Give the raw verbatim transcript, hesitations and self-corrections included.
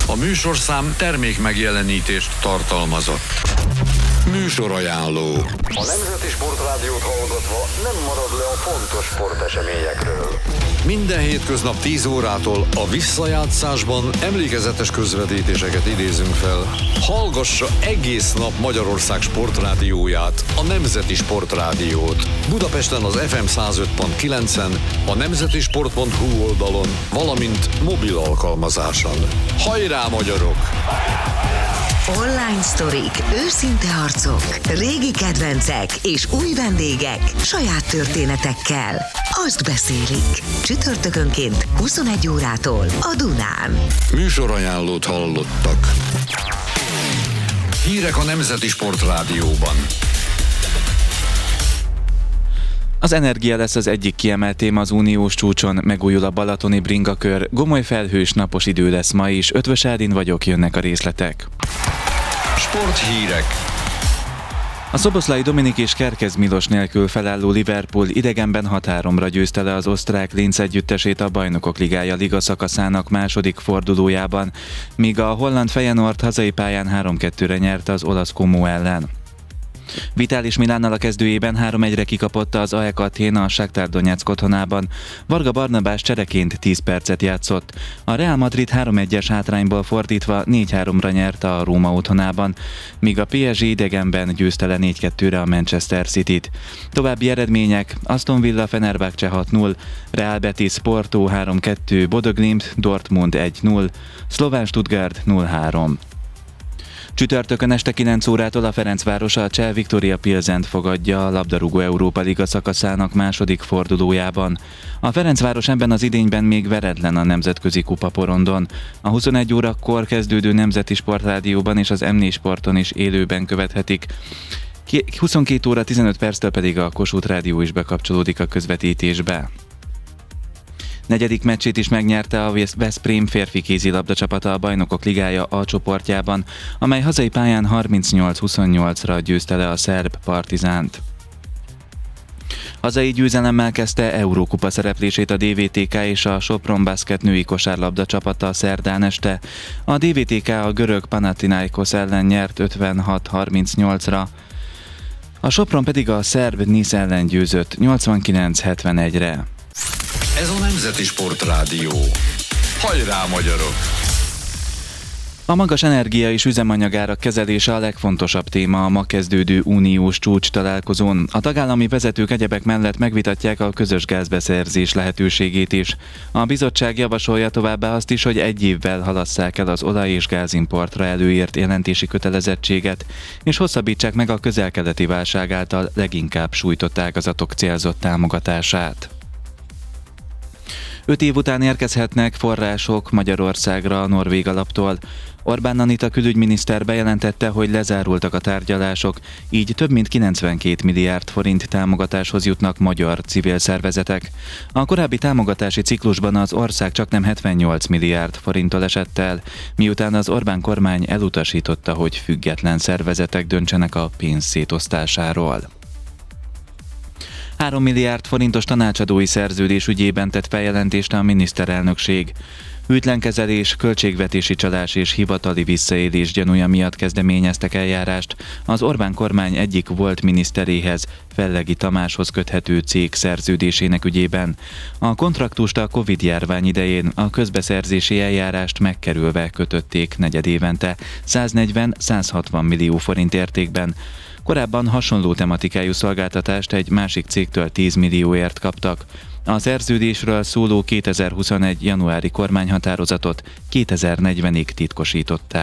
A műsorszám termék megjelenítést tartalmazott. Műsorajánló. A Nemzeti Sportrádiót hallgatva nem marad le a fontos sporteseményekről. Minden hétköznap tíz órától a visszajátszásban emlékezetes közvetítéseket idézünk fel. Hallgassa egész nap Magyarország sportrádióját, a Nemzeti Sportrádiót. Budapesten az ef em száz öt pont kilencen, a nemzetisport pont hu oldalon, valamint mobil alkalmazáson. Hajrá, magyarok! Online sztorik, őszinte arcok, régi kedvencek és új vendégek saját történetekkel. Azt beszélik. Csütörtökönként huszonegy órától a Dunán. Műsorajánlót hallottak. Hírek a Nemzeti Sportrádióban. Az energia lesz az egyik kiemelt téma az uniós csúcson, megújul a balatoni bringakör, gomoly felhős napos idő lesz ma is, Ötvös Ádin vagyok, jönnek a részletek. Sporthírek. A Szoboszlai Dominik és Kerkez Milos nélkül felálló Liverpool idegenben hat háromra győzte le az osztrák Linz együttesét a Bajnokok Ligája liga szakaszának második fordulójában, míg a holland Feyenoord hazai pályán három kettőre nyerte az olasz Como ellen. Vitális Milánnal a kezdőjében három egyre kikapott az á e ká Athén a Shakhtar Donetsk otthonában. Varga Barnabás csereként tíz percet játszott. A Real Madrid három egyes hátrányból fordítva négy háromra nyerte a Róma otthonában, míg a pé es gé idegenben győzte le négy kettőre a Manchester Cityt. További eredmények: Aston Villa Fenerbahce hat null, Real Betis Porto három kettő, Bodø Glimt Dortmund egy null, Szlován Stuttgart nulla három. Csütörtökön este kilenc órától a Ferencváros a Cseh Viktoria Pilsent fogadja a labdarúgó Európa Liga szakaszának második fordulójában. A Ferencváros ebben az idényben még veretlen a nemzetközi kupaporondon. A huszonegy órakor kezdődő Nemzeti Sportrádióban és az em négy Sporton is élőben követhetik. huszonkét óra tizenöt perctől pedig a Kossuth Rádió is bekapcsolódik a közvetítésbe. Negyedik meccsét is megnyerte a Veszprém férfi kézilabda csapata a Bajnokok Ligája A csoportjában, amely hazai pályán harmincnyolc huszonnyolcra győzte le a szerb Partizánt. Hazai győzelemmel kezdte Eurókupa szereplését a dé vé té ká és a Sopron Basket női kosárlabda csapata szerdán este. A dé vé té ká a görög Panathinaikos ellen nyert ötvenhat harmincnyolcra, a Sopron pedig a szerb Nisz ellen győzött nyolcvankilenc hetvenegyre. Ez a Nemzeti Sportrádió. Hajrá, magyarok! A magas energia és üzemanyagárak kezelése a legfontosabb téma a ma kezdődő uniós csúcs találkozón. A tagállami vezetők egyebek mellett megvitatják a közös gázbeszerzés lehetőségét is. A bizottság javasolja továbbá azt is, hogy egy évvel halasszák el az olaj- és gázimportra előírt jelentési kötelezettséget, és hosszabbítsák meg a közel-keleti válság által leginkább sújtott ágazatok célzott támogatását. Öt év után érkezhetnek források Magyarországra a norvég alaptól. Orbán Anita külügyminiszter bejelentette, hogy lezárultak a tárgyalások, így több mint kilencvenkét milliárd forint támogatáshoz jutnak magyar civil szervezetek. A korábbi támogatási ciklusban az ország csaknem hetvennyolc milliárd forinttól esett el, miután az Orbán kormány elutasította, hogy független szervezetek döntsenek a pénz szétosztásáról. három milliárd forintos tanácsadói szerződés ügyében tett feljelentést a miniszterelnökség. Hűtlenkezelés, költségvetési csalás és hivatali visszaélés gyanúja miatt kezdeményeztek eljárást az Orbán kormány egyik volt miniszteréhez, Fellegi Tamáshoz köthető cég szerződésének ügyében. A kontraktust a Covid-járvány idején a közbeszerzési eljárást megkerülve kötötték negyedévente száznegyven-százhatvan millió forint értékben. Korábban hasonló tematikájú szolgáltatást egy másik cégtől tíz millióért kaptak. A szerződésről szóló kétezer-huszonegy januári kormányhatározatot kétezer-negyvenig titkosították.